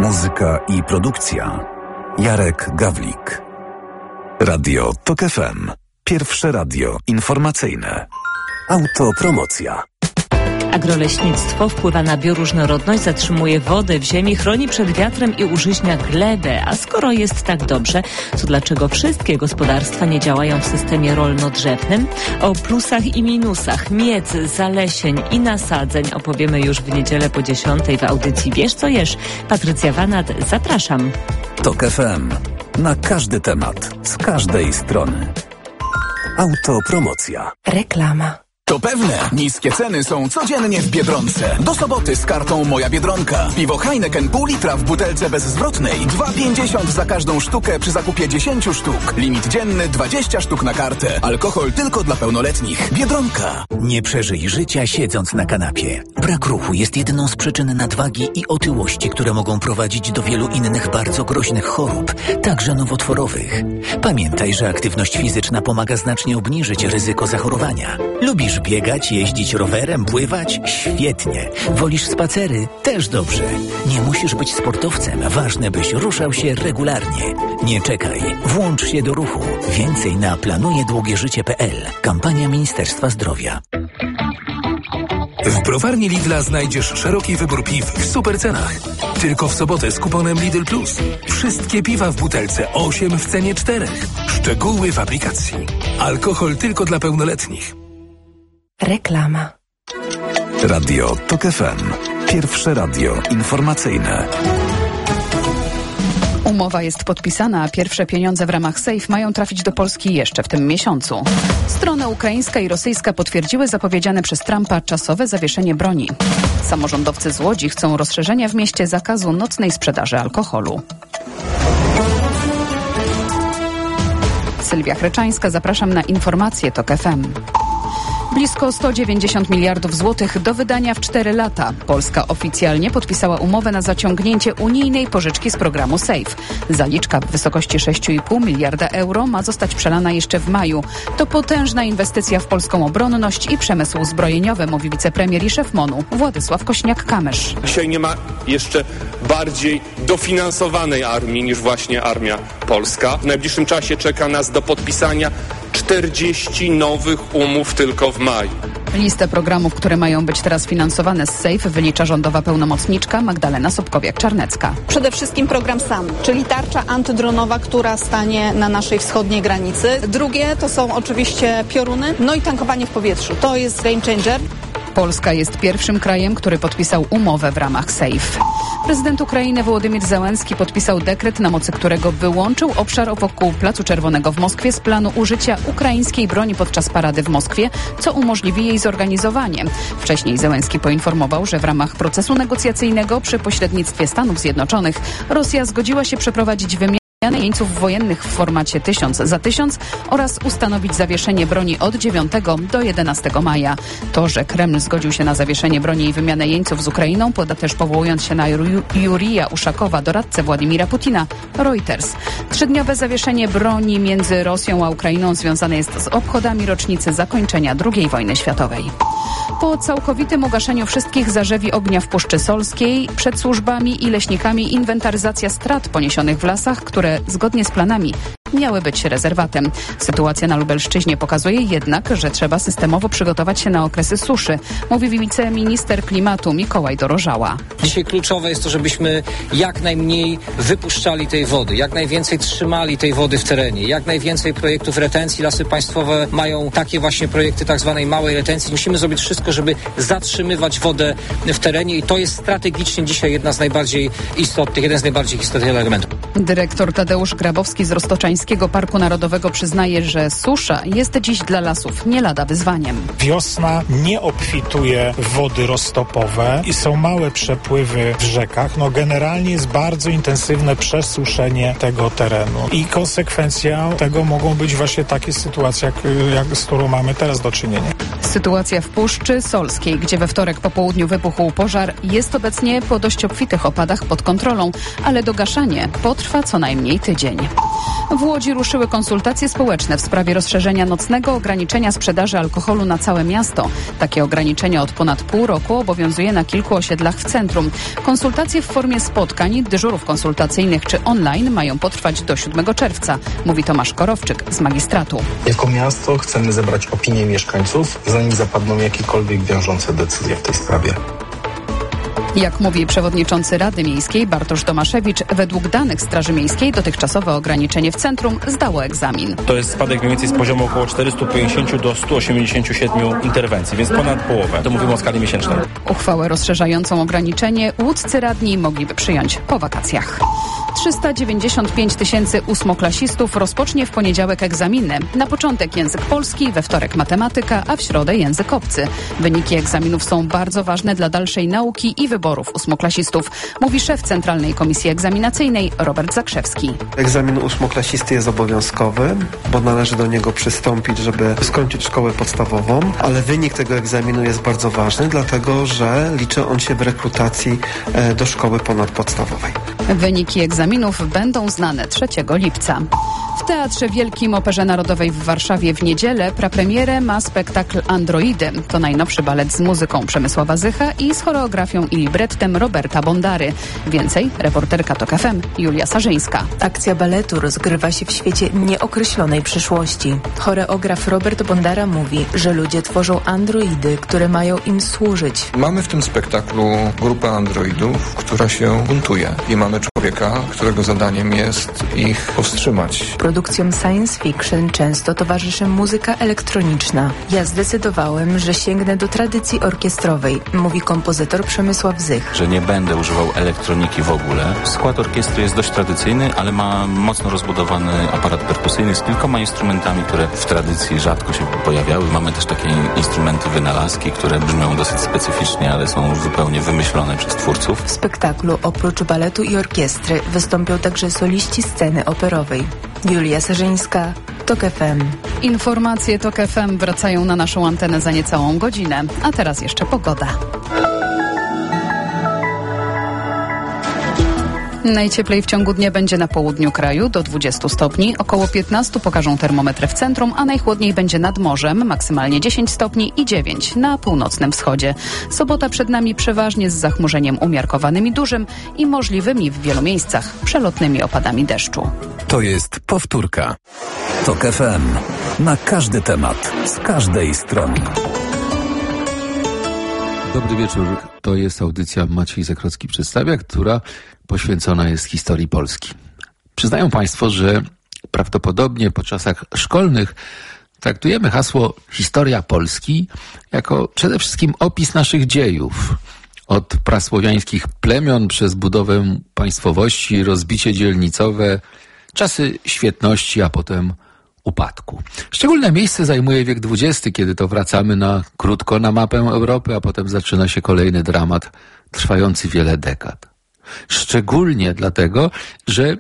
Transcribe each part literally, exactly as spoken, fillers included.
Muzyka i produkcja Jarek Gawlik. Radio Tok F M. Pierwsze radio informacyjne. Autopromocja. Agroleśnictwo wpływa na bioróżnorodność, zatrzymuje wodę w ziemi, chroni przed wiatrem i użyźnia glebę. A skoro jest tak dobrze, to dlaczego wszystkie gospodarstwa nie działają w systemie rolno-drzewnym? O plusach i minusach miedz, zalesień i nasadzeń opowiemy już w niedzielę po dziesiątej w audycji Wiesz co jesz. Patrycja Wanat, zapraszam. Tok F M. Na każdy temat, z każdej strony. Autopromocja. Reklama. To pewne, niskie ceny są codziennie w Biedronce. Do soboty z kartą Moja Biedronka. Piwo Heineken pół litra w butelce bezzwrotnej. dwa pięćdziesiąt za każdą sztukę przy zakupie dziesięć sztuk. Limit dzienny dwadzieścia sztuk na kartę. Alkohol tylko dla pełnoletnich. Biedronka. Nie przeżyj życia siedząc na kanapie. Brak ruchu jest jedną z przyczyn nadwagi i otyłości, które mogą prowadzić do wielu innych bardzo groźnych chorób, także nowotworowych. Pamiętaj, że aktywność fizyczna pomaga znacznie obniżyć ryzyko zachorowania. Lubisz biegać, jeździć rowerem, pływać? Świetnie. Wolisz spacery? Też dobrze. Nie musisz być sportowcem. Ważne, byś ruszał się regularnie. Nie czekaj. Włącz się do ruchu. Więcej na planuje długie życie kropka p l. Kampania Ministerstwa Zdrowia. W browarni Lidla znajdziesz szeroki wybór piw w super cenach. Tylko w sobotę z kuponem Lidl Plus. Wszystkie piwa w butelce, osiem w cenie czterech. Szczegóły w aplikacji. Alkohol tylko dla pełnoletnich. Reklama. Radio Tok F M. Pierwsze radio informacyjne. Umowa jest podpisana, a pierwsze pieniądze w ramach SAFE mają trafić do Polski jeszcze w tym miesiącu. Strona ukraińska i rosyjska potwierdziły zapowiedziane przez Trumpa czasowe zawieszenie broni. Samorządowcy z Łodzi chcą rozszerzenia w mieście zakazu nocnej sprzedaży alkoholu. Sylwia Chreczańska, zapraszam na informacje Tok F M. Blisko sto dziewięćdziesiąt miliardów złotych do wydania w cztery lata. Polska oficjalnie podpisała umowę na zaciągnięcie unijnej pożyczki z programu SAFE. Zaliczka w wysokości sześć i pół miliarda euro ma zostać przelana jeszcze w maju. To potężna inwestycja w polską obronność i przemysł zbrojeniowy, mówi wicepremier i szef MON-u Władysław Kośniak-Kamysz. Dzisiaj nie ma jeszcze bardziej dofinansowanej armii niż właśnie armia polska. W najbliższym czasie czeka nas do podpisania czterdzieści nowych umów tylko w maju. Listę programów, które mają być teraz finansowane z SAFE, wylicza rządowa pełnomocniczka Magdalena Sobkowiak-Czarnecka. Przede wszystkim program SAM, czyli tarcza antydronowa, która stanie na naszej wschodniej granicy. Drugie to są oczywiście pioruny, no i tankowanie w powietrzu. To jest game changer. Polska jest pierwszym krajem, który podpisał umowę w ramach SAFE. Prezydent Ukrainy Wołodymyr Zełenski podpisał dekret, na mocy którego wyłączył obszar wokół Placu Czerwonego w Moskwie z planu użycia ukraińskiej broni podczas parady w Moskwie, co umożliwi jej zorganizowanie. Wcześniej Zełenski poinformował, że w ramach procesu negocjacyjnego przy pośrednictwie Stanów Zjednoczonych Rosja zgodziła się przeprowadzić wymianę jeńców wojennych w formacie tysiąc za tysiąc oraz ustanowić zawieszenie broni od dziewiątego do jedenastego maja. To, że Kreml zgodził się na zawieszenie broni i wymianę jeńców z Ukrainą, poda też powołując się na Jurija Uszakowa, doradcę Władimira Putina, Reuters. Trzydniowe zawieszenie broni między Rosją a Ukrainą związane jest z obchodami rocznicy zakończenia drugiej wojny światowej. Po całkowitym ugaszeniu wszystkich zarzewi ognia w Puszczy Solskiej przed służbami i leśnikami inwentaryzacja strat poniesionych w lasach, które zgodnie z planami miały być rezerwatem. Sytuacja na Lubelszczyźnie pokazuje jednak, że trzeba systemowo przygotować się na okresy suszy, mówi wiceminister klimatu Mikołaj Dorożała. Dzisiaj kluczowe jest to, żebyśmy jak najmniej wypuszczali tej wody, jak najwięcej trzymali tej wody w terenie, jak najwięcej projektów retencji. Lasy Państwowe mają takie właśnie projekty tak zwanej małej retencji. Musimy zrobić wszystko, żeby zatrzymywać wodę w terenie i to jest strategicznie dzisiaj jedna z najbardziej istotnych, jeden z najbardziej istotnych elementów. Dyrektor Tadeusz Grabowski z Roztoczańskiego Parku Narodowego przyznaje, że susza jest dziś dla lasów nie lada wyzwaniem. Wiosna nie obfituje w wody roztopowe i są małe przepływy w rzekach. No generalnie jest bardzo intensywne przesuszenie tego terenu i konsekwencją tego mogą być właśnie takie sytuacje, jak, jak z którą mamy teraz do czynienia. Sytuacja w Puszczy Solskiej, gdzie we wtorek po południu wybuchł pożar, jest obecnie po dość obfitych opadach pod kontrolą, ale dogaszanie potrwa potrwa co najmniej tydzień. W Łodzi ruszyły konsultacje społeczne w sprawie rozszerzenia nocnego ograniczenia sprzedaży alkoholu na całe miasto. Takie ograniczenie od ponad pół roku obowiązuje na kilku osiedlach w centrum. Konsultacje w formie spotkań, dyżurów konsultacyjnych czy online mają potrwać do siódmego czerwca, mówi Tomasz Korowczyk z magistratu. Jako miasto chcemy zebrać opinię mieszkańców, zanim zapadną jakiekolwiek wiążące decyzje w tej sprawie. Jak mówi przewodniczący Rady Miejskiej Bartosz Tomaszewicz, według danych Straży Miejskiej dotychczasowe ograniczenie w centrum zdało egzamin. To jest spadek mniej więcej z poziomu około czterysta pięćdziesiąt do stu osiemdziesięciu siedmiu interwencji, więc ponad połowę. To mówimy o skali miesięcznej. Uchwałę rozszerzającą ograniczenie łódzcy radni mogliby przyjąć po wakacjach. trzysta dziewięćdziesiąt pięć tysięcy ósmoklasistów rozpocznie w poniedziałek egzaminy. Na początek język polski, we wtorek matematyka, a w środę język obcy. Wyniki egzaminów są bardzo ważne dla dalszej nauki i wyborów ósmoklasistów, mówi szef Centralnej Komisji Egzaminacyjnej Robert Zakrzewski. Egzamin ósmoklasisty jest obowiązkowy, bo należy do niego przystąpić, żeby skończyć szkołę podstawową, ale wynik tego egzaminu jest bardzo ważny, dlatego że liczy on się w rekrutacji do szkoły ponadpodstawowej. Wyniki egzaminów będą znane trzeciego lipca. W Teatrze Wielkim Operze Narodowej w Warszawie w niedzielę prapremierę ma spektakl Androidy. To najnowszy balet z muzyką Przemysława Zycha i z choreografią i librettem Roberta Bondary. Więcej reporterka TOK F M Julia Sarzyńska. Akcja baletu rozgrywa się w świecie nieokreślonej przyszłości. Choreograf Robert Bondara mówi, że ludzie tworzą androidy, które mają im służyć. Mamy w tym spektaklu grupę androidów, która się buntuje i mamy człowieka, którego zadaniem jest ich powstrzymać. Produkcjom science fiction często towarzyszy muzyka elektroniczna. Ja zdecydowałem, że sięgnę do tradycji orkiestrowej, mówi kompozytor Przemysław Zych. Że nie będę używał elektroniki w ogóle. Skład orkiestry jest dość tradycyjny, ale ma mocno rozbudowany aparat perkusyjny z kilkoma instrumentami, które w tradycji rzadko się pojawiały. Mamy też takie instrumenty wynalazki, które brzmią dosyć specyficznie, ale są zupełnie wymyślone przez twórców. W spektaklu oprócz baletu i orkiestry wystąpią także soliści sceny operowej. Julia Sarzyńska, TOK F M. Informacje TOK F M wracają na naszą antenę za niecałą godzinę, a teraz jeszcze pogoda. Najcieplej w ciągu dnia będzie na południu kraju do dwudziestu stopni, około piętnaście pokażą termometry w centrum, a najchłodniej będzie nad morzem, maksymalnie dziesięć stopni i dziewięć na północnym wschodzie. Sobota przed nami przeważnie z zachmurzeniem umiarkowanym i dużym i możliwymi w wielu miejscach przelotnymi opadami deszczu. To jest powtórka. TOK F M. Na każdy temat, z każdej strony. Dobry wieczór. To jest audycja Maciej Zakrocki przedstawia, która poświęcona jest historii Polski. Przyznają Państwo, że prawdopodobnie po czasach szkolnych traktujemy hasło historia Polski jako przede wszystkim opis naszych dziejów. Od prasłowiańskich plemion przez budowę państwowości, rozbicie dzielnicowe, czasy świetności, a potem upadku. Szczególne miejsce zajmuje wiek dwudziesty, kiedy to wracamy na krótko na mapę Europy, a potem zaczyna się kolejny dramat trwający wiele dekad. Szczególnie dlatego, że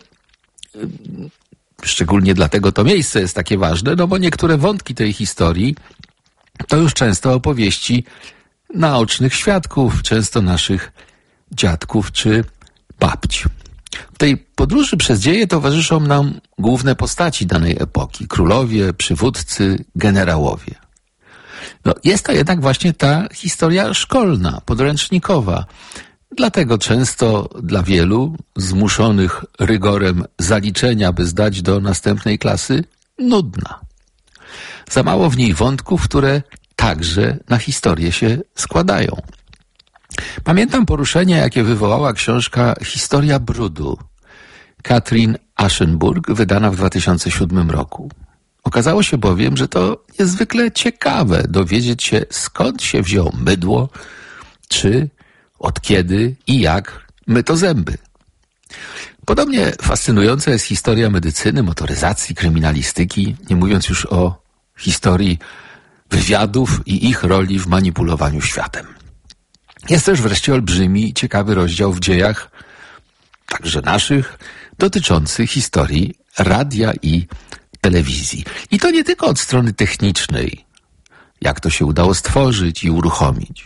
szczególnie dlatego to miejsce jest takie ważne, no bo niektóre wątki tej historii to już często opowieści naocznych świadków, często naszych dziadków czy babci. W tej podróży przez dzieje towarzyszą nam główne postaci danej epoki. Królowie, przywódcy, generałowie. No, jest to jednak właśnie ta historia szkolna, podręcznikowa. Dlatego często dla wielu, zmuszonych rygorem zaliczenia, by zdać do następnej klasy, nudna. Za mało w niej wątków, które także na historię się składają. Pamiętam poruszenie, jakie wywołała książka Historia brudu Katrin Aschenburg, wydana w dwa tysiące siódmym roku. Okazało się bowiem, że to niezwykle ciekawe dowiedzieć się, skąd się wziął mydło, czy, od kiedy i jak myto zęby. Podobnie fascynująca jest historia medycyny, motoryzacji, kryminalistyki, nie mówiąc już o historii wywiadów i ich roli w manipulowaniu światem. Jest też wreszcie olbrzymi i ciekawy rozdział w dziejach, także naszych, dotyczący historii radia i telewizji. I to nie tylko od strony technicznej, jak to się udało stworzyć i uruchomić.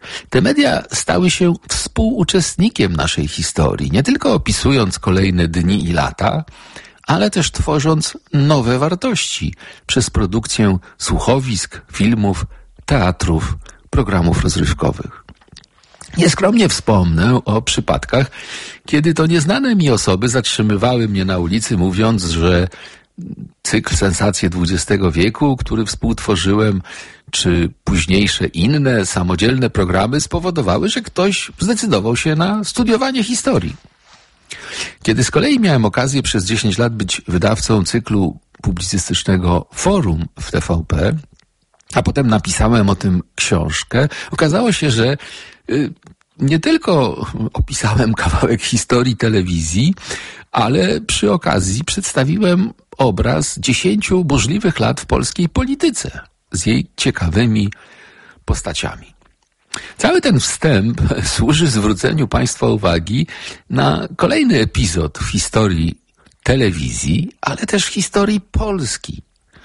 Te media stały się współuczestnikiem naszej historii, nie tylko opisując kolejne dni i lata, ale też tworząc nowe wartości przez produkcję słuchowisk, filmów, teatrów, programów rozrywkowych. Nieskromnie wspomnę o przypadkach, kiedy to nieznane mi osoby zatrzymywały mnie na ulicy, mówiąc, że cykl Sensacje dwudziestego wieku, który współtworzyłem, czy późniejsze inne samodzielne programy spowodowały, że ktoś zdecydował się na studiowanie historii. Kiedy z kolei miałem okazję przez dziesięć lat być wydawcą cyklu publicystycznego Forum w T V P, a potem napisałem o tym książkę, okazało się, że y, nie tylko opisałem kawałek historii telewizji, ale przy okazji przedstawiłem obraz dziesięciu burzliwych lat w polskiej polityce z jej ciekawymi postaciami. Cały ten wstęp służy zwróceniu Państwa uwagi na kolejny epizod w historii telewizji, ale też w historii Polski.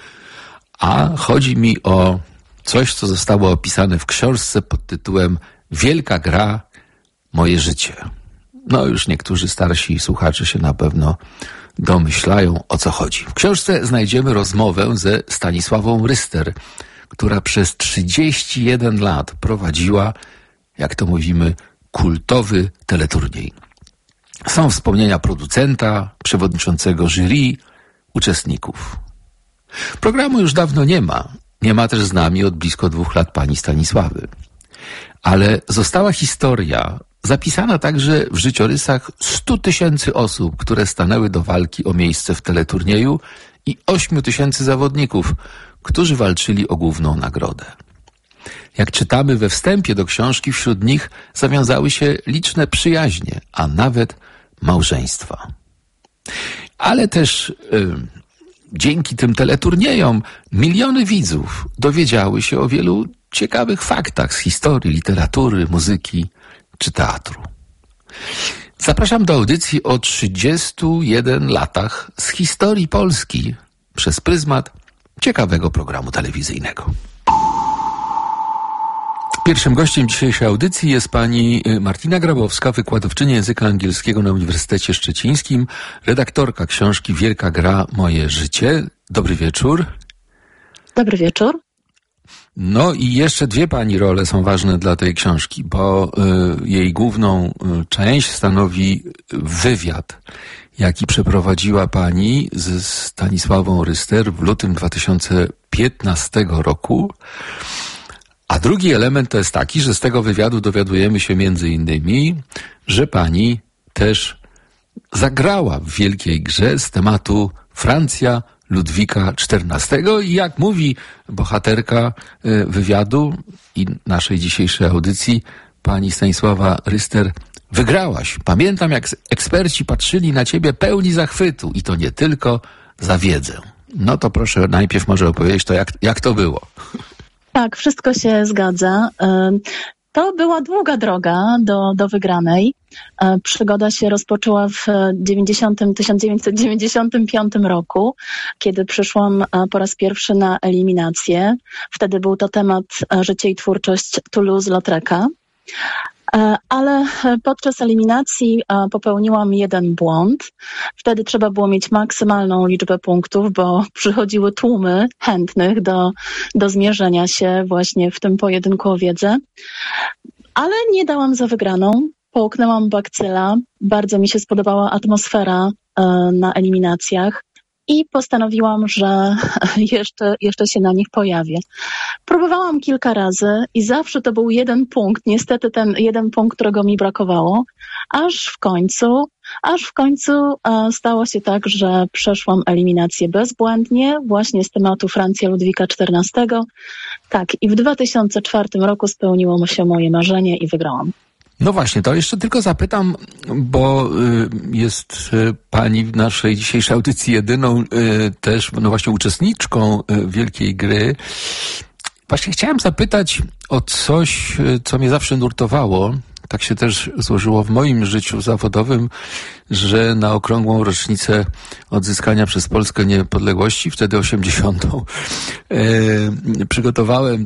A chodzi mi o coś, co zostało opisane w książce pod tytułem Wielka gra, moje życie. No już niektórzy starsi słuchacze się na pewno domyślają, o co chodzi. W książce znajdziemy rozmowę ze Stanisławą Ryster, która przez trzydzieści jeden lat prowadziła, jak to mówimy, kultowy teleturniej. Są wspomnienia producenta, przewodniczącego jury, uczestników. Programu już dawno nie ma. Nie ma też z nami od blisko dwóch lat pani Stanisławy. Ale została historia zapisana także w życiorysach stu tysięcy osób, które stanęły do walki o miejsce w teleturnieju i ośmiu tysięcy zawodników, którzy walczyli o główną nagrodę. Jak czytamy we wstępie do książki, wśród nich zawiązały się liczne przyjaźnie, a nawet małżeństwa. Ale też yy, dzięki tym teleturniejom miliony widzów dowiedziały się o wielu ciekawych faktach z historii, literatury, muzyki czy teatru. Zapraszam do audycji o trzydziestu jeden latach z historii Polski przez pryzmat ciekawego programu telewizyjnego. Pierwszym gościem dzisiejszej audycji jest pani Martina Grabowska, wykładowczyni języka angielskiego na Uniwersytecie Szczecińskim, redaktorka książki Wielka gra, moje życie. Dobry wieczór. Dobry wieczór. No i jeszcze dwie pani role są ważne dla tej książki, bo y, jej główną y, część stanowi wywiad, jaki przeprowadziła pani ze Stanisławą Ryster w lutym dwa tysiące piętnastego roku. A drugi element to jest taki, że z tego wywiadu dowiadujemy się między innymi, że pani też zagrała w wielkiej grze z tematu Francja Ludwika czternastego i jak mówi bohaterka wywiadu i naszej dzisiejszej audycji, pani Stanisława Ryster, wygrałaś. Pamiętam, jak eksperci patrzyli na ciebie pełni zachwytu i to nie tylko za wiedzę. No to proszę najpierw może opowiedzieć to, jak, jak to było. Tak, wszystko się zgadza. To była długa droga do, do wygranej. Przygoda się rozpoczęła w tysiąc dziewięćset dziewięćdziesiątym piątym roku, kiedy przyszłam po raz pierwszy na eliminację. Wtedy był to temat Życie i twórczość Toulouse-Lautreka. Ale podczas eliminacji popełniłam jeden błąd. Wtedy trzeba było mieć maksymalną liczbę punktów, bo przychodziły tłumy chętnych do, do zmierzenia się właśnie w tym pojedynku o wiedzę. Ale nie dałam za wygraną. Połknęłam bakcyla. Bardzo mi się spodobała atmosfera na eliminacjach. I postanowiłam, że jeszcze, jeszcze się na nich pojawię. Próbowałam kilka razy i zawsze to był jeden punkt, niestety ten jeden punkt, którego mi brakowało, aż w końcu, aż w końcu e, stało się tak, że przeszłam eliminację bezbłędnie, właśnie z tematu Francja Ludwika czternastego. Tak, i w dwa tysiące czwartym roku spełniło się moje marzenie i wygrałam. No właśnie, to jeszcze tylko zapytam, bo y, jest y, pani w naszej dzisiejszej audycji jedyną y, też, no właśnie uczestniczką y, wielkiej gry. Właśnie chciałem zapytać o coś, y, co mnie zawsze nurtowało. Tak się też złożyło w moim życiu zawodowym, że na okrągłą rocznicę odzyskania przez Polskę niepodległości, wtedy osiemdziesiątą, y, przygotowałem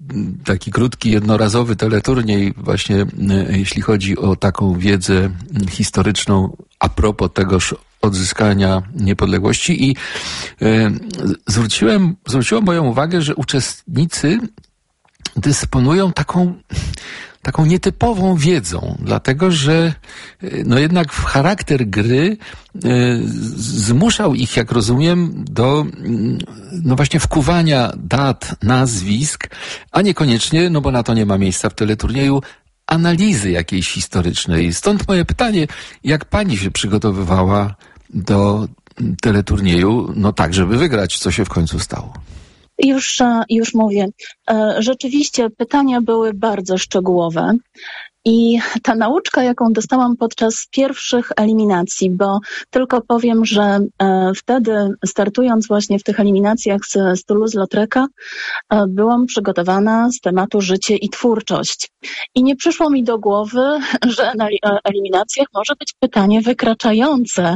taki krótki, jednorazowy teleturniej właśnie jeśli chodzi o taką wiedzę historyczną a propos tegoż odzyskania niepodległości i y, zwróciłem, zwróciło moją uwagę, że uczestnicy dysponują taką taką nietypową wiedzą, dlatego że no jednak charakter gry y, zmuszał ich, jak rozumiem, do no właśnie wkuwania dat, nazwisk, a niekoniecznie, no bo na to nie ma miejsca w teleturnieju, analizy jakiejś historycznej. Stąd moje pytanie, jak pani się przygotowywała do teleturnieju, no tak, żeby wygrać, co się w końcu stało? Już, już mówię. Rzeczywiście pytania były bardzo szczegółowe i ta nauczka, jaką dostałam podczas pierwszych eliminacji, bo tylko powiem, że wtedy startując właśnie w tych eliminacjach z, z Toulouse-Lautreka byłam przygotowana z tematu życie i twórczość. I nie przyszło mi do głowy, że na eliminacjach może być pytanie wykraczające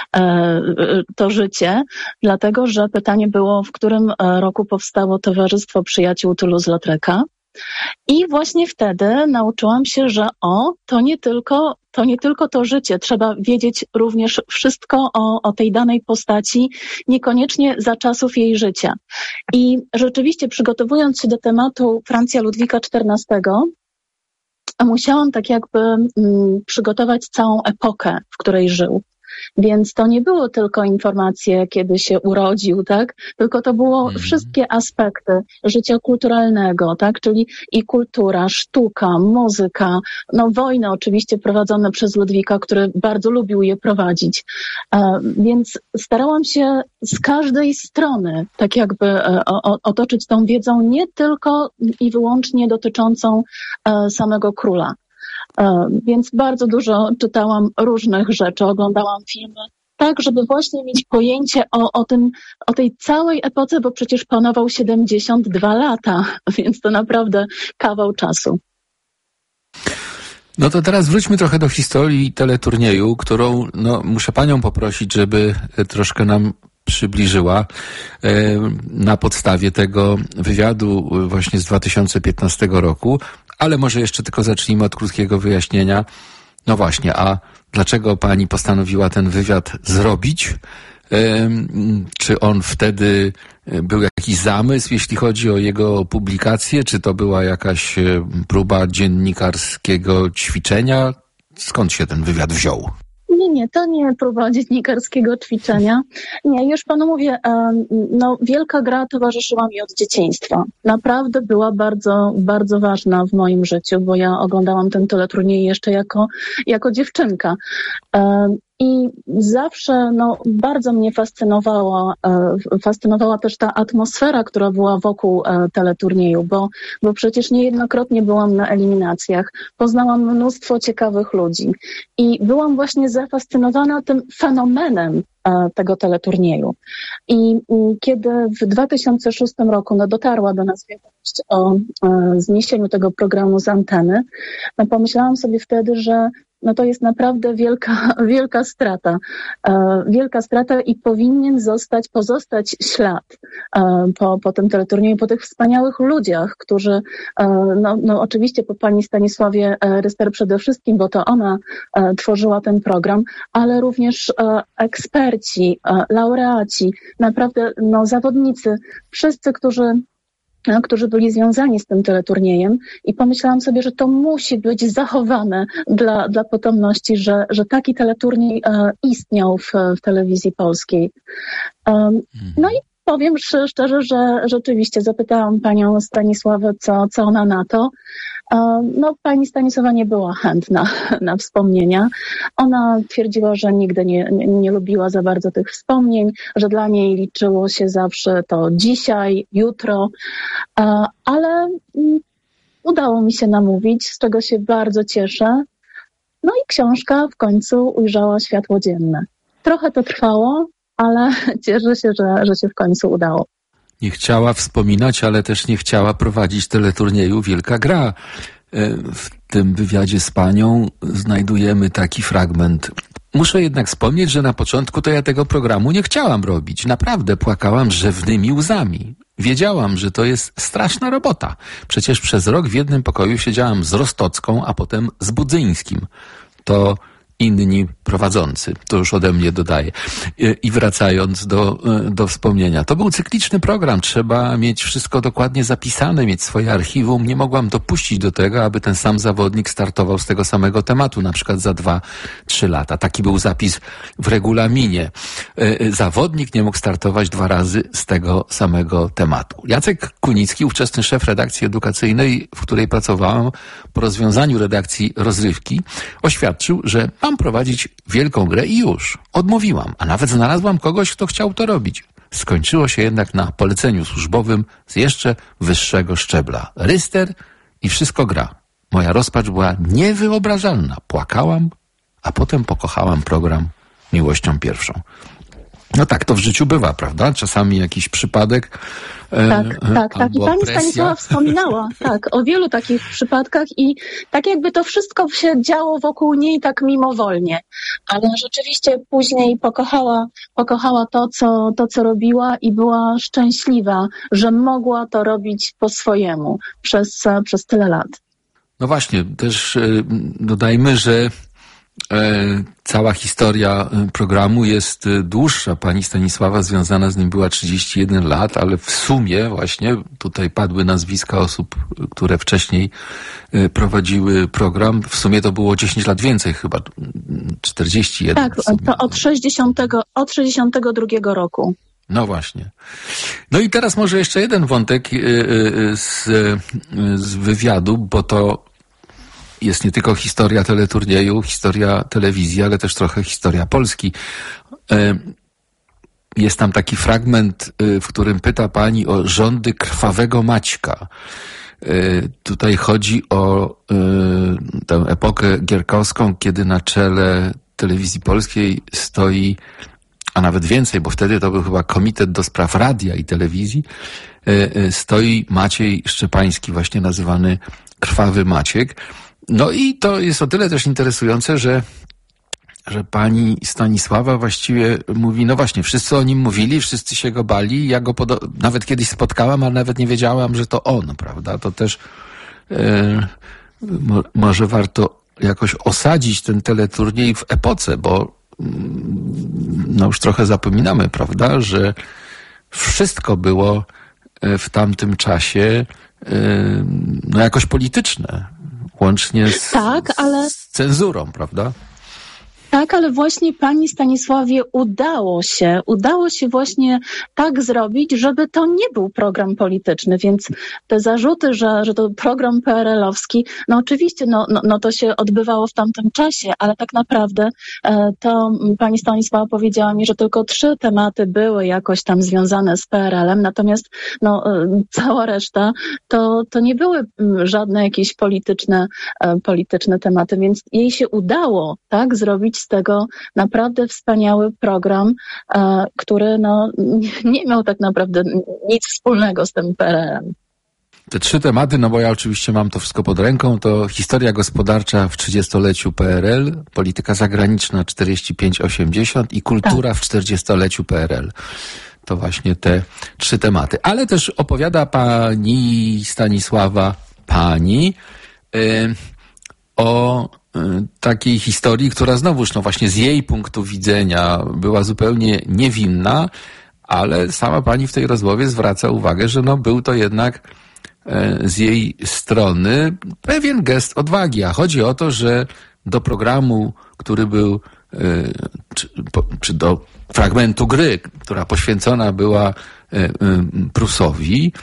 to życie, dlatego że pytanie było, w którym roku powstało Towarzystwo Przyjaciół Toulouse-Lautreka. I właśnie wtedy nauczyłam się, że o, to nie tylko, to nie tylko to życie, trzeba wiedzieć również wszystko o, o tej danej postaci, niekoniecznie za czasów jej życia. I rzeczywiście przygotowując się do tematu Francja Ludwika czternastego, musiałam tak jakby mm, przygotować całą epokę, w której żył. Więc to nie było tylko informacje, kiedy się urodził, tak? Tylko to było mm. wszystkie aspekty życia kulturalnego, tak? Czyli i kultura, sztuka, muzyka, no wojny oczywiście prowadzone przez Ludwika, który bardzo lubił je prowadzić. E, więc starałam się z każdej strony tak jakby e, o, otoczyć tą wiedzą nie tylko i wyłącznie dotyczącą e, samego króla. Więc bardzo dużo czytałam różnych rzeczy, oglądałam filmy, tak, żeby właśnie mieć pojęcie o, o tym, o tej całej epoce, bo przecież panował siedemdziesiąt dwa lata, więc to naprawdę kawał czasu. No to teraz wróćmy trochę do historii teleturnieju, którą no, muszę panią poprosić, żeby troszkę nam przybliżyła na podstawie tego wywiadu właśnie z dwa tysiące piętnastego roku, ale może jeszcze tylko zacznijmy od krótkiego wyjaśnienia. No właśnie, a dlaczego pani postanowiła ten wywiad zrobić? Czy on wtedy był jakiś zamysł, jeśli chodzi o jego publikację? Czy to była jakaś próba dziennikarskiego ćwiczenia? Skąd się ten wywiad wziął? Nie, nie, to nie próba dziennikarskiego ćwiczenia. Nie, już panu mówię, no wielka gra towarzyszyła mi od dzieciństwa. Naprawdę była bardzo, bardzo ważna w moim życiu, bo ja oglądałam ten teleturniej jeszcze jako, jako dziewczynka. I zawsze no, bardzo mnie fascynowała, e, fascynowała też ta atmosfera, która była wokół e, teleturnieju, bo, bo przecież niejednokrotnie byłam na eliminacjach, poznałam mnóstwo ciekawych ludzi i byłam właśnie zafascynowana tym fenomenem e, tego teleturnieju. I, I kiedy w dwa tysiące szóstym roku no, dotarła do nas wiadomość o e, zniesieniu tego programu z anteny, no, pomyślałam sobie wtedy, że no to jest naprawdę wielka, wielka strata. E, wielka strata i powinien zostać, pozostać ślad e, po, po tym teleturnieju, po tych wspaniałych ludziach, którzy, e, no, no oczywiście po pani Stanisławie Ryster przede wszystkim, bo to ona e, tworzyła ten program, ale również e, eksperci, e, laureaci, naprawdę no, zawodnicy, wszyscy, którzy którzy byli związani z tym teleturniejem i pomyślałam sobie, że to musi być zachowane dla, dla potomności, że, że taki teleturniej e, istniał w, w telewizji polskiej. Um, no i powiem szczerze, że rzeczywiście zapytałam panią Stanisławę, co, co ona na to. No, pani Stanisława nie była chętna na wspomnienia. Ona twierdziła, że nigdy nie, nie, nie lubiła za bardzo tych wspomnień, że dla niej liczyło się zawsze to dzisiaj, jutro, ale udało mi się namówić, z czego się bardzo cieszę. No i książka w końcu ujrzała światło dzienne. Trochę to trwało, ale cieszę się, że, że się w końcu udało. Nie chciała wspominać, ale też nie chciała prowadzić teleturnieju Wielka Gra. W tym wywiadzie z panią znajdujemy taki fragment. Muszę jednak wspomnieć, że na początku to ja tego programu nie chciałam robić. Naprawdę płakałam rzewnymi łzami. wiedziałam, że to jest straszna robota. Przecież przez rok w jednym pokoju siedziałam z Rostocką, a potem z Budzyńskim. To inni prowadzący, to już ode mnie dodaję. I wracając do, do wspomnienia, to był cykliczny program, trzeba mieć wszystko dokładnie zapisane, mieć swoje archiwum. Nie mogłam dopuścić do tego, aby ten sam zawodnik startował z tego samego tematu, na przykład za dwa, trzy lata. Taki był zapis w regulaminie. Zawodnik nie mógł startować dwa razy z tego samego tematu. Jacek Kunicki, ówczesny szef redakcji edukacyjnej, w której pracowałam, po rozwiązaniu redakcji Rozrywki, oświadczył, że mam prowadzić wielką grę i już. Odmówiłam, a nawet znalazłam kogoś, kto chciał to robić. Skończyło się jednak na poleceniu służbowym z jeszcze wyższego szczebla. Ryster i wszystko gra. Moja rozpacz była niewyobrażalna. Płakałam, a potem pokochałam program miłością pierwszą. No tak, to w życiu bywa, prawda? Czasami jakiś przypadek. Tak, e, tak, tak. I pani presja. Stanisława wspominała tak, o wielu takich przypadkach i tak jakby to wszystko się działo wokół niej tak mimowolnie. Ale rzeczywiście później pokochała, pokochała to, co, to, co robiła i była szczęśliwa, że mogła to robić po swojemu przez, przez tyle lat. No właśnie, też e, dodajmy, że E, cała historia programu jest dłuższa. Pani Stanisława związana z nim była trzydzieści jeden lat, ale w sumie właśnie tutaj padły nazwiska osób, które wcześniej prowadziły program. W sumie to było dziesięć lat więcej, chyba czterdzieści jeden. Tak, to od sześćdziesiątego, od sześćdziesiątego drugiego roku. No właśnie. No i teraz może jeszcze jeden wątek z, z wywiadu, bo to jest nie tylko historia teleturnieju, historia telewizji, ale też trochę historia Polski. Jest tam taki fragment, w którym pyta pani o rządy krwawego Maćka. Tutaj chodzi o tę epokę gierkowską, kiedy na czele telewizji polskiej stoi, a nawet więcej, bo wtedy to był chyba Komitet do Spraw Radia i Telewizji, stoi Maciej Szczepański, właśnie nazywany Krwawy Maciek. No i to jest o tyle też interesujące, że, że pani Stanisława właściwie mówi, no właśnie, wszyscy o nim mówili, wszyscy się go bali, ja go podo- nawet kiedyś spotkałam, ale nawet nie wiedziałam, że to on, prawda? To też e, mo- może warto jakoś osadzić ten teleturniej w epoce, bo no już trochę zapominamy, prawda, że wszystko było w tamtym czasie e, no jakoś polityczne. Łącznie z, tak, ale... z cenzurą, prawda? Tak, ale właśnie pani Stanisławie udało się, udało się właśnie tak zrobić, żeby to nie był program polityczny, więc te zarzuty, że, że to program P R L-owski, no oczywiście, no, no, no to się odbywało w tamtym czasie, ale tak naprawdę e, to pani Stanisława powiedziała mi, że tylko trzy tematy były jakoś tam związane z P R L-em, natomiast no, e, cała reszta to, to nie były m, żadne jakieś polityczne, e, polityczne tematy, więc jej się udało tak zrobić z tego naprawdę wspaniały program, e, który no, nie miał tak naprawdę nic wspólnego z tym P R L-em. Te trzy tematy, no bo ja oczywiście mam to wszystko pod ręką, to historia gospodarcza w trzydziestoleciu P R L, polityka zagraniczna czterdzieści pięć osiemdziesiąt i kultura tak. w czterdziestoleciu P R L. To właśnie te trzy tematy. Ale też opowiada pani Stanisława, pani, yy, o takiej historii, która znowuż, no właśnie z jej punktu widzenia była zupełnie niewinna, ale sama pani w tej rozmowie zwraca uwagę, że no był to jednak z jej strony pewien gest odwagi, a chodzi o to, że do programu, który był, czy, czy do fragmentu gry, która poświęcona była Prusowi,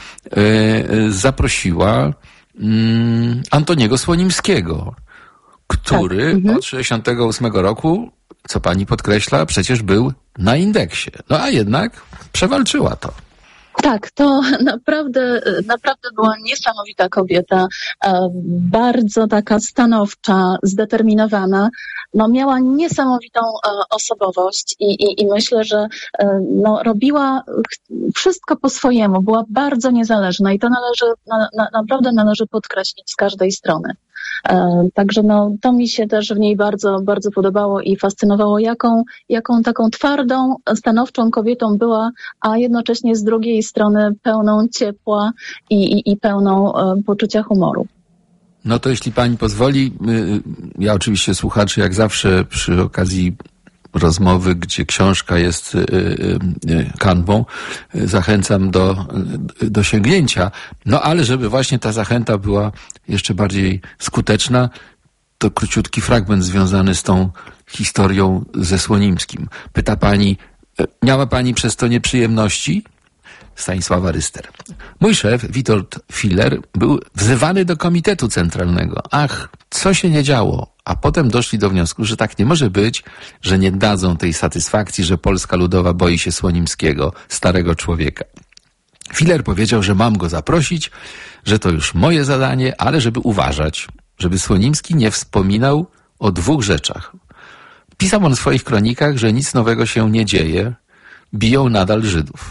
zaprosiła Antoniego Słonimskiego, który tak. od sześćdziesiątego ósmego roku, co pani podkreśla, przecież był na indeksie. No a jednak przewalczyła to. Tak, to naprawdę, naprawdę była niesamowita kobieta, bardzo taka stanowcza, zdeterminowana, no miała niesamowitą e, osobowość i, i, i myślę, że e, no, robiła wszystko po swojemu, była bardzo niezależna i to należy, na, na, naprawdę należy podkreślić z każdej strony. E, także no, to mi się też w niej bardzo, bardzo podobało i fascynowało, jaką, jaką taką twardą, stanowczą kobietą była, a jednocześnie z drugiej strony pełną ciepła i, i, i pełną e, poczucia humoru. No to jeśli pani pozwoli, ja oczywiście słuchaczy jak zawsze przy okazji rozmowy, gdzie książka jest kanwą, zachęcam do, do sięgnięcia. No ale żeby właśnie ta zachęta była jeszcze bardziej skuteczna, to króciutki fragment związany z tą historią ze Słonimskim. Pyta pani, miała pani przez to nieprzyjemności? Stanisława Ryster. Mój szef, Witold Filler, był wzywany do Komitetu Centralnego. Ach, co się nie działo? A potem doszli do wniosku, że tak nie może być, że nie dadzą tej satysfakcji, że Polska Ludowa boi się Słonimskiego, starego człowieka. Filler powiedział, że mam go zaprosić, że to już moje zadanie, ale żeby uważać, żeby Słonimski nie wspominał o dwóch rzeczach. Pisał on w swoich kronikach, że nic nowego się nie dzieje, biją nadal Żydów.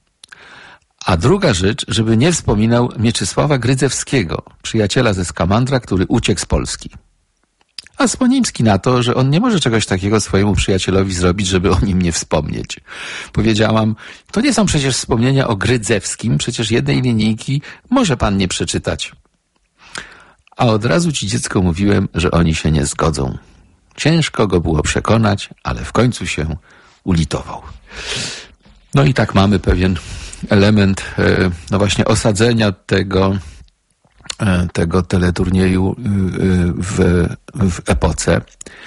A druga rzecz, żeby nie wspominał Mieczysława Grydzewskiego, przyjaciela ze Skamandra, który uciekł z Polski. A Słonimski na to, że on nie może czegoś takiego swojemu przyjacielowi zrobić, żeby o nim nie wspomnieć. Powiedziałam, to nie są przecież wspomnienia o Grydzewskim, przecież jednej linijki może pan nie przeczytać. A od razu ci dziecko mówiłem, że oni się nie zgodzą. Ciężko go było przekonać, ale w końcu się ulitował. No i tak mamy pewien element, no właśnie osadzenia tego, tego teleturnieju w, w epoce.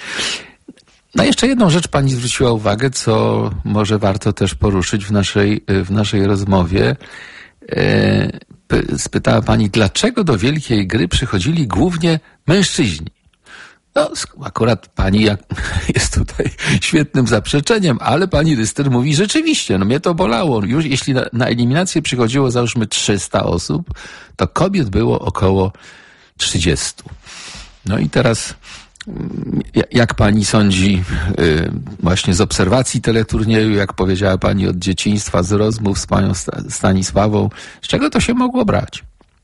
No jeszcze jedną rzecz pani zwróciła uwagę, co może warto też poruszyć w naszej, w naszej rozmowie. Spytała pani, dlaczego do wielkiej gry przychodzili głównie mężczyźni? No, akurat pani jak, jest tutaj świetnym zaprzeczeniem, ale pani Ryster mówi rzeczywiście, no mnie to bolało. Już jeśli na, na eliminację przychodziło załóżmy trzysta osób, to kobiet było około trzydzieści. No i teraz jak pani sądzi właśnie z obserwacji teleturnieju, jak powiedziała pani od dzieciństwa, z rozmów z panią Stanisławą, z czego to się mogło brać?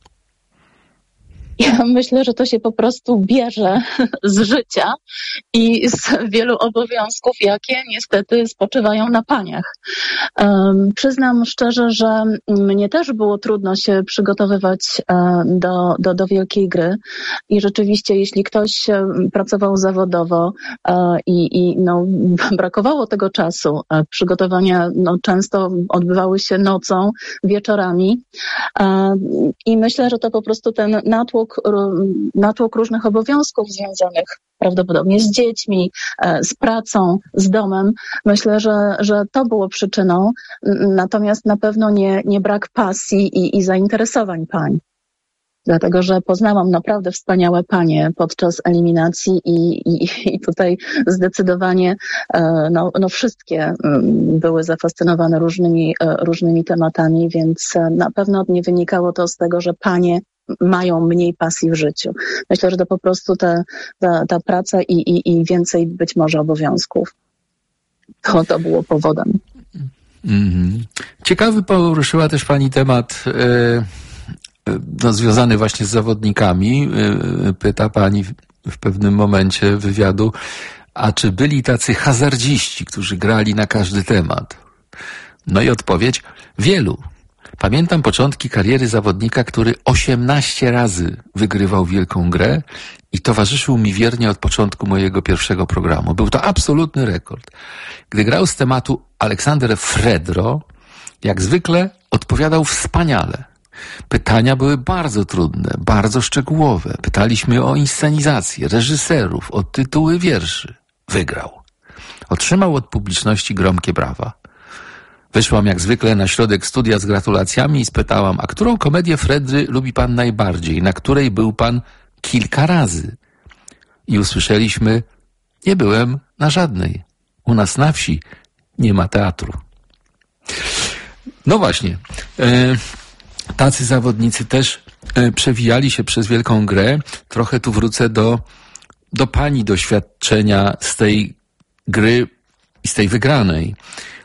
Ja myślę, że to się po prostu bierze z życia i z wielu obowiązków, jakie niestety spoczywają na paniach. Um, przyznam szczerze, że mnie też było trudno się przygotowywać um, do, do, do wielkiej gry i rzeczywiście, jeśli ktoś pracował zawodowo um, i, i no, brakowało tego czasu, um, przygotowania no, często odbywały się nocą, wieczorami um, i myślę, że to po prostu ten natłok natłok różnych obowiązków związanych prawdopodobnie z dziećmi, z pracą, z domem. Myślę, że, że to było przyczyną, natomiast na pewno nie, nie brak pasji i, i zainteresowań pań. Dlatego, że poznałam naprawdę wspaniałe panie podczas eliminacji i, i, i tutaj zdecydowanie no, no wszystkie były zafascynowane różnymi, różnymi tematami, więc na pewno nie wynikało to z tego, że panie mają mniej pasji w życiu. Myślę, że to po prostu ta, ta, ta praca i, i, i więcej być może obowiązków. To, to było powodem. Mm-hmm. Ciekawy poruszyła też pani temat e, no, związany właśnie z zawodnikami. E, pyta pani w, w pewnym momencie wywiadu, a czy byli tacy hazardziści, którzy grali na każdy temat? No i odpowiedź, wielu. Pamiętam początki kariery zawodnika, który osiemnaście razy wygrywał wielką grę i towarzyszył mi wiernie od początku mojego pierwszego programu. Był to absolutny rekord. Gdy grał z tematu Aleksander Fredro, jak zwykle odpowiadał wspaniale. Pytania były bardzo trudne, bardzo szczegółowe. Pytaliśmy o inscenizację, reżyserów, o tytuły wierszy. Wygrał. Otrzymał od publiczności gromkie brawa. Wyszłam jak zwykle na środek studia z gratulacjami i spytałam, a którą komedię Fredry lubi pan najbardziej, na której był pan kilka razy? I usłyszeliśmy, nie byłem na żadnej. U nas na wsi nie ma teatru. No właśnie, e, tacy zawodnicy też e, przewijali się przez wielką grę. Trochę tu wrócę do, do pani doświadczenia z tej gry i z tej wygranej.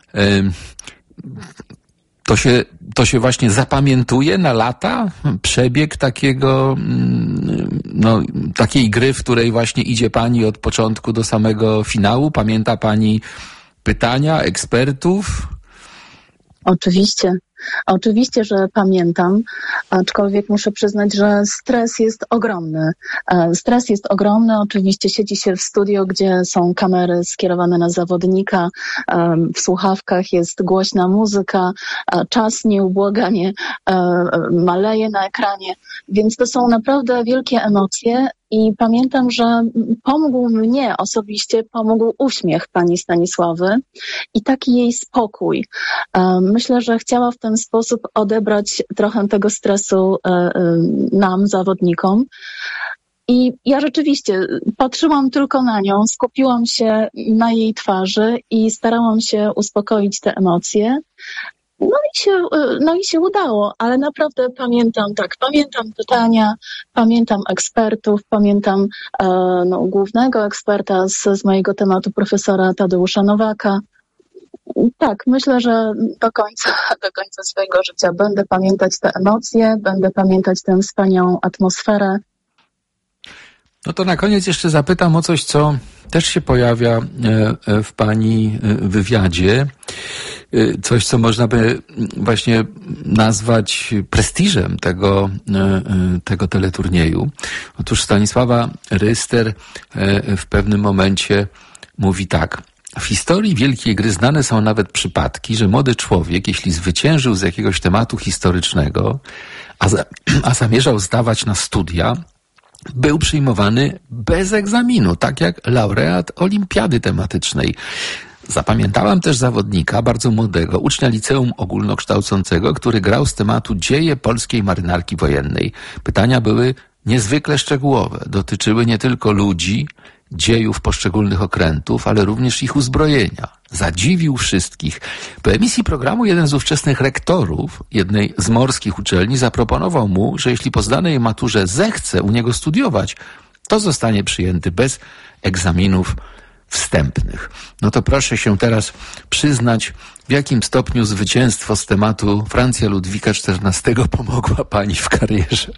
To się, to się właśnie zapamiętuje na lata? Przebieg takiego, no, takiej gry, w której właśnie idzie pani od początku do samego finału? Pamięta pani pytania ekspertów? Oczywiście. Oczywiście, że pamiętam, aczkolwiek muszę przyznać, że stres jest ogromny. Stres jest ogromny, oczywiście siedzi się w studio, gdzie są kamery skierowane na zawodnika, w słuchawkach jest głośna muzyka, czas nieubłaganie maleje na ekranie, więc to są naprawdę wielkie emocje. I pamiętam, że pomógł mnie osobiście, pomógł uśmiech pani Stanisławy i taki jej spokój. Myślę, że chciała w ten sposób odebrać trochę tego stresu nam, zawodnikom. I ja rzeczywiście patrzyłam tylko na nią, skupiłam się na jej twarzy i starałam się uspokoić te emocje. No i się, no i się udało, ale naprawdę pamiętam, tak, pamiętam pytania, pamiętam ekspertów, pamiętam e, no, głównego eksperta z, z mojego tematu, profesora Tadeusza Nowaka. Tak, myślę, że do końca, do końca swojego życia będę pamiętać te emocje, będę pamiętać tę wspaniałą atmosferę. No to na koniec jeszcze zapytam o coś, co też się pojawia w pani wywiadzie. Coś, co można by właśnie nazwać prestiżem tego, tego teleturnieju. Otóż Stanisława Ryster w pewnym momencie mówi tak. W historii Wielkiej Gry znane są nawet przypadki, że młody człowiek, jeśli zwyciężył z jakiegoś tematu historycznego, a, za, a zamierzał zdawać na studia, był przyjmowany bez egzaminu, tak jak laureat olimpiady tematycznej. Zapamiętałam też zawodnika, bardzo młodego, ucznia liceum ogólnokształcącego, który grał z tematu dzieje polskiej marynarki wojennej. Pytania były niezwykle szczegółowe, dotyczyły nie tylko ludzi, dziejów poszczególnych okrętów, ale również ich uzbrojenia. Zadziwił wszystkich. Po emisji programu jeden z ówczesnych rektorów jednej z morskich uczelni zaproponował mu, że jeśli po zdanej maturze zechce u niego studiować, to zostanie przyjęty bez egzaminów wstępnych. No to proszę się teraz przyznać, w jakim stopniu zwycięstwo z tematu Francja Ludwika czternastego pomogła pani w karierze?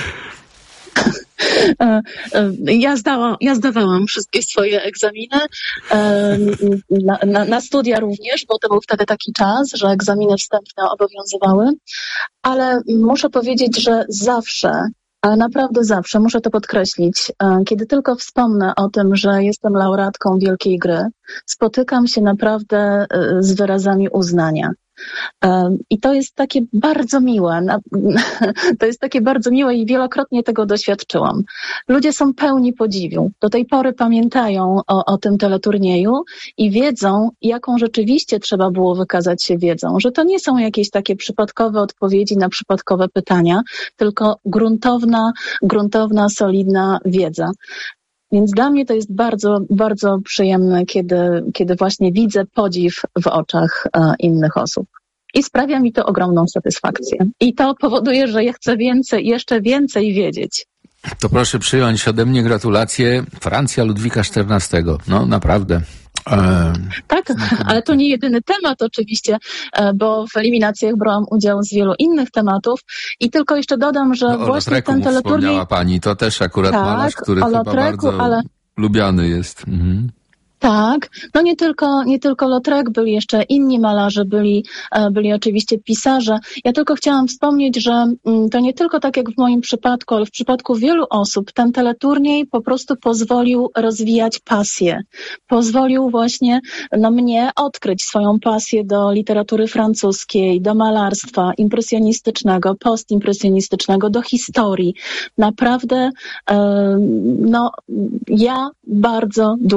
Ja, zdałam, ja zdawałam wszystkie swoje egzaminy, na, na, na studia również, bo to był wtedy taki czas, że egzaminy wstępne obowiązywały, ale muszę powiedzieć, że zawsze, ale naprawdę zawsze, muszę to podkreślić, kiedy tylko wspomnę o tym, że jestem laureatką Wielkiej Gry, spotykam się naprawdę z wyrazami uznania. I to jest takie bardzo miłe, to jest takie bardzo miłe i wielokrotnie tego doświadczyłam. Ludzie są pełni podziwu. Do tej pory pamiętają o, o tym teleturnieju i wiedzą, jaką rzeczywiście trzeba było wykazać się wiedzą, że to nie są jakieś takie przypadkowe odpowiedzi na przypadkowe pytania, tylko gruntowna, gruntowna, solidna wiedza. Więc dla mnie to jest bardzo, bardzo przyjemne, kiedy, kiedy właśnie widzę podziw w oczach e, innych osób. I sprawia mi to ogromną satysfakcję. I to powoduje, że ja chcę więcej, jeszcze więcej wiedzieć. To proszę przyjąć ode mnie gratulacje. Francja Ludwika czternastego. No naprawdę. Tak, ale to nie jedyny temat oczywiście, bo w eliminacjach brałam udział z wielu innych tematów i tylko jeszcze dodam, że no, właśnie ten teleturniej... wspomniała pani, to też akurat tak, malarz, który chyba bardzo ale... lubiany jest. Mhm. Tak, no nie tylko, nie tylko Lautrec, byli jeszcze inni malarze, byli, byli oczywiście pisarze. Ja tylko chciałam wspomnieć, że to nie tylko tak jak w moim przypadku, ale w przypadku wielu osób ten teleturniej po prostu pozwolił rozwijać pasję. Pozwolił właśnie no, mnie odkryć swoją pasję do literatury francuskiej, do malarstwa impresjonistycznego, postimpresjonistycznego, do historii. Naprawdę, no ja bardzo dużo